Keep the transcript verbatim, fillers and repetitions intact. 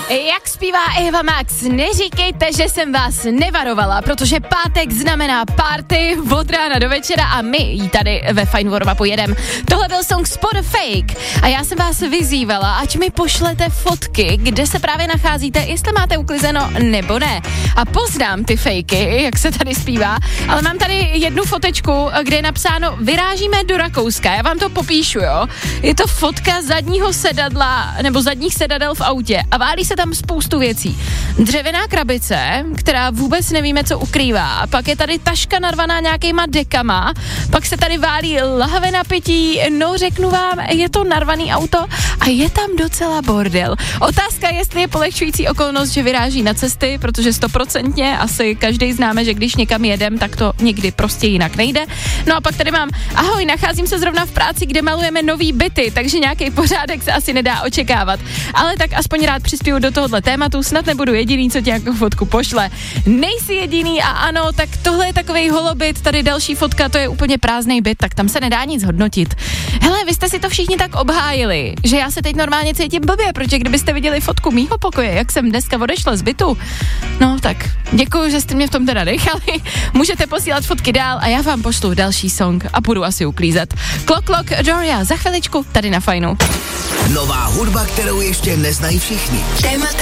Jak zpívá Eva Max, neříkejte, že jsem vás nevarovala, protože pátek znamená party od rána do večera a my jí tady ve Fajn Warm-upu jedem. Tohle byl song Spot a Fake a já jsem vás vyzývala, ať mi pošlete fotky, kde se právě nacházíte, jestli máte uklizeno nebo ne. A poznám ty fejky, jak se tady zpívá, ale mám tady jednu fotečku, kde je napsáno vyrážíme do Rakouska. Já vám to popíšu, jo. Je to fotka zadního sedadla, nebo zadních sedadel v autě a válí se tam spoustu věcí. Dřevěná krabice, která vůbec nevíme, co ukrývá. Pak je tady taška narvaná nějakýma dekama, pak se tady válí lahve na pití, no řeknu vám, je to narvaný auto a je tam docela bordel. Otázka, jestli je polehčující okolnost, že vyráží na cesty, protože stoprocentně asi každý známe, že když někam jedem, tak to někdy prostě jinak nejde. No a pak tady mám, ahoj, nacházím se zrovna v práci, kde malujeme nový byty, takže nějaký pořádek se asi nedá očekávat. Ale tak aspoň rád přispěju do tohohle tématu, snad nebudu jediný, co ti nějakou fotku pošle. Nejsi jediný a ano, tak tohle je takovej holobyt, tady další fotka, to je úplně prázdnej byt, tak tam se nedá nic hodnotit. Hele, vy jste si to všichni tak obhájili, že já se teď normálně cítím blbě, protože kdybyste viděli fotku mýho pokoje, jak jsem dneska odešla z bytu, no tak děkuju, že jste mě v tom teda nechali. Můžete posílat fotky dál a já vám pošlu další song a budu asi uklízet. Klok, klok, Doria, za chviličku tady na Fajnu. Nová hudba, kterou ještě neznají všichni. Téma